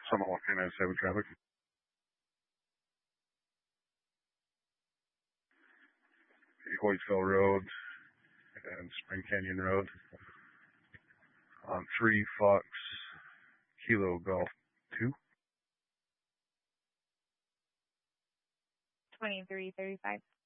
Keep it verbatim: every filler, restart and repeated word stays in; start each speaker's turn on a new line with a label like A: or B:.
A: Seminole Canine seven traffic. Hoytsville Road and Spring Canyon Road on three Fox Kilo Golf two.
B: twenty-three thirty-five.